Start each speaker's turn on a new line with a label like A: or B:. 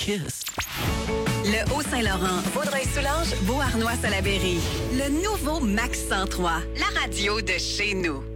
A: kiss.
B: Le Haut-Saint-Laurent, Vaudreuil-Soulanges, Beauharnois-Salaberry. Le nouveau Max 103, la radio de chez nous.